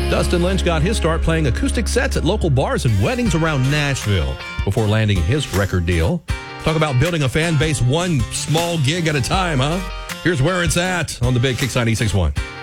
Dustin Lynch got his start playing acoustic sets at local bars and weddings around Nashville before landing his record deal. Talk about building a fan base one small gig at a time, huh? Here's where it's at on the Big Kicks 96.1.